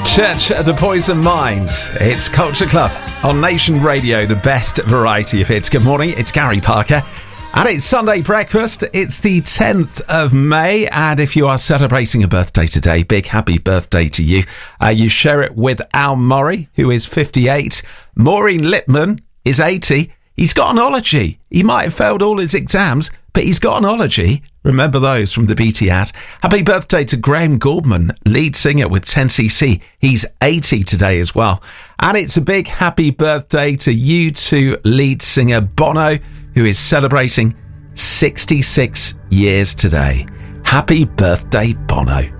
Church of the Poison Mind. It's Culture Club on Nation Radio, the best variety of hits. Good morning, it's Gary Parker. And it's Sunday breakfast. It's the 10th of May. And if you are celebrating a birthday today, big happy birthday to you. You share it with Al Murray, who is 58. Maureen Lipman is 80. He's got an ology. He might have failed all his exams, but he's got an ology. Remember those from the BT ad. Happy birthday to Graham Gouldman, lead singer with 10cc. He's 80 today as well. And it's a big happy birthday to U2 lead singer Bono, who is celebrating 66 years today. Happy birthday, Bono.